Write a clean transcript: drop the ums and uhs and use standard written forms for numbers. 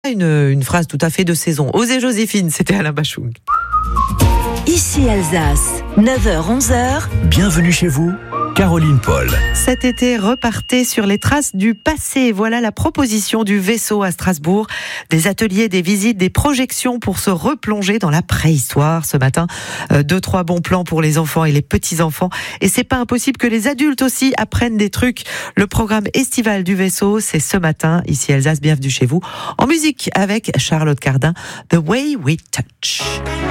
Une phrase tout à fait de saison. Osez Joséphine, c'était Alain Bachung. Ici Alsace, 9h-11h. Bienvenue chez vous, Caroline Paul. Cet été, repartez sur les traces du passé. Voilà la proposition du Vaisseau à Strasbourg. Des ateliers, des visites, des projections pour se replonger dans la préhistoire. Ce matin, 2-3 bons plans pour les enfants et les petits-enfants. Et c'est pas impossible que les adultes aussi apprennent des trucs. Le programme estival du Vaisseau, c'est ce matin. Ici Alsace, bienvenue chez vous. En musique avec Charlotte Cardin, The Way We Touch.